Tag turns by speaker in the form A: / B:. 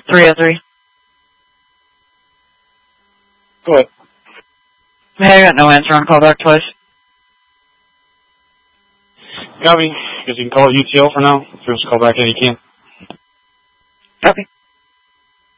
A: 303.
B: Go ahead.
A: Hey, I got no answer on call back twice.
B: Copy. Guess you can call it UTL for now. If you want to call back in, you can.
A: Copy.